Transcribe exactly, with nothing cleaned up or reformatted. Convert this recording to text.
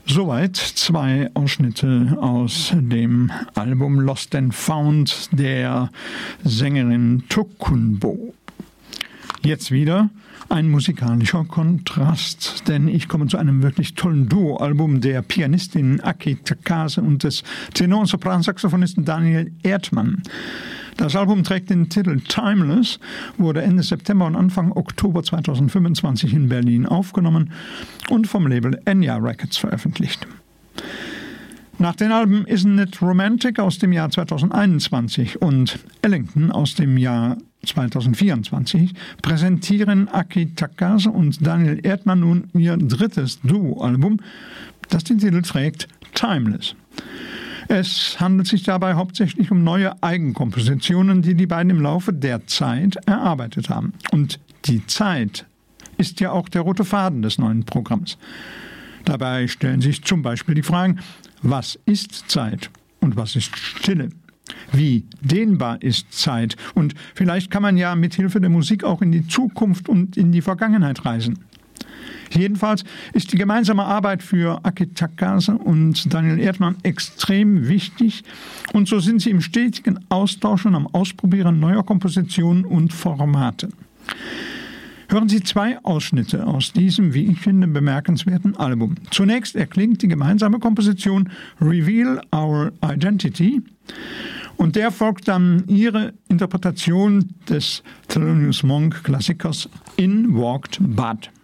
Soweit zwei Ausschnitte aus dem Album Lost and Found der Sängerin Tokunboh. Jetzt wieder ein musikalischer Kontrast, denn ich komme zu einem wirklich tollen Duo-Album der Pianistin Aki Takase und des Tenor- und Sopransaxophonisten Daniel Erdmann. Das Album trägt den Titel Timeless, wurde Ende September und Anfang Oktober zweitausendfünfundzwanzig in Berlin aufgenommen und vom Label Enya Records veröffentlicht. Nach den Alben Isn't It Romantic aus dem Jahr zweitausendeinundzwanzig und Ellington aus dem Jahr zweitausendvierundzwanzig präsentieren Aki Takase und Daniel Erdmann nun ihr drittes Duo-Album, das den Titel trägt Timeless. Es handelt sich dabei hauptsächlich um neue Eigenkompositionen, die die beiden im Laufe der Zeit erarbeitet haben. Und die Zeit ist ja auch der rote Faden des neuen Programms. Dabei stellen sich zum Beispiel die Fragen, was ist Zeit und was ist Stille? Wie dehnbar ist Zeit? Und vielleicht kann man ja mit Hilfe der Musik auch in die Zukunft und in die Vergangenheit reisen. Jedenfalls ist die gemeinsame Arbeit für Aki Takase und Daniel Erdmann extrem wichtig und so sind sie im stetigen Austausch und am Ausprobieren neuer Kompositionen und Formate. Hören Sie zwei Ausschnitte aus diesem, wie ich finde, bemerkenswerten Album. Zunächst erklingt die gemeinsame Komposition Reveal Our Identity und der folgt dann ihre Interpretation des Thelonious Monk Klassikers In Walked Bud.